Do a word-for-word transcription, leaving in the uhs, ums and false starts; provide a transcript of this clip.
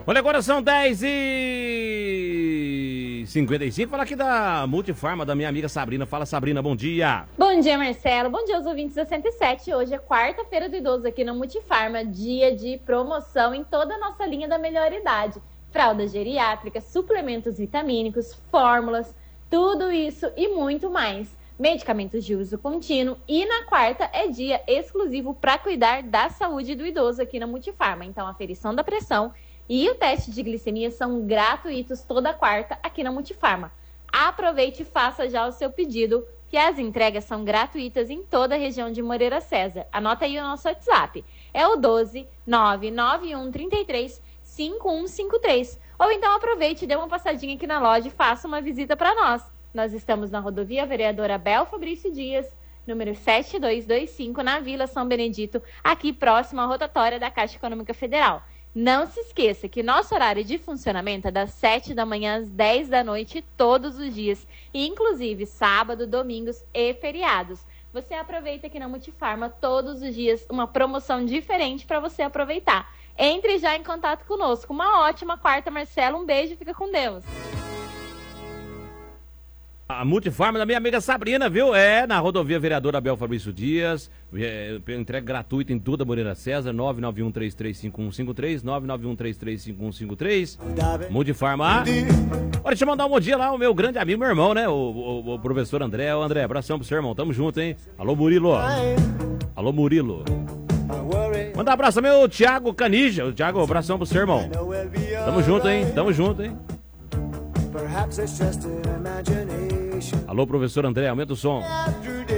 Olha, agora são dez e cinquenta e cinco. Fala aqui da Multifarma, da minha amiga Sabrina. Fala, Sabrina, bom dia. Bom dia, Marcelo. Bom dia aos ouvintes da cento e sete. Hoje é quarta-feira do idoso aqui na Multifarma, dia de promoção em toda a nossa linha da melhor idade. Fraldas geriátricas, suplementos vitamínicos, fórmulas, tudo isso e muito mais. Medicamentos de uso contínuo. E na quarta é dia exclusivo para cuidar da saúde do idoso aqui na Multifarma. Então, a aferição da pressão e o teste de glicemia são gratuitos toda quarta aqui na Multifarma. Aproveite e faça já o seu pedido, que as entregas são gratuitas em toda a região de Moreira César. Anota aí o nosso WhatsApp. É o doze nove nove um três três cinco um cinco três. Ou então aproveite e dê uma passadinha aqui na loja e faça uma visita para nós. Nós estamos na rodovia Vereadora Bel Fabrício Dias, número sete dois dois cinco, na Vila São Benedito, aqui próximo à rotatória da Caixa Econômica Federal. Não se esqueça que nosso horário de funcionamento é das sete da manhã às dez da noite, todos os dias, inclusive sábado, domingos e feriados. Você aproveita aqui na Multifarma todos os dias uma promoção diferente para você aproveitar. Entre já em contato conosco. Uma ótima quarta, Marcelo. Um beijo e fica com Deus. A Multifarma da minha amiga Sabrina, viu? É, na rodovia Vereadora Abel Fabrício Dias. É, entrega gratuita em toda a Moreira César. nove nove um três três cinco um cinco três. nove nove um três três cinco um cinco três. Multifarma. Olha, deixa eu mandar um bom dia lá, o meu grande amigo, meu irmão, né? O, o, o professor André. Ô, André, abração pro seu irmão. Tamo junto, hein? Alô, Murilo. Alô, Murilo. Manda um abraço ao meu Thiago Canija. O Thiago, abração pro seu irmão. Tamo junto, hein? Tamo junto, hein? Alô, professor André, aumenta o som.